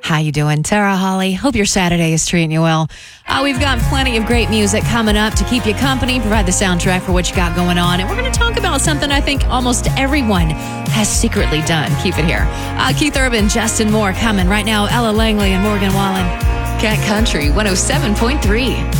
How you doing? Tara Holly. Hope your Saturday is treating you well. We've got plenty of great music coming up to keep you company, provide the soundtrack for what you got going on. And we're going to talk about something I think almost everyone has secretly done. Keep it here. Keith Urban, Justin Moore coming right now. Ella Langley and Morgan Wallen. Cat Country 107.3.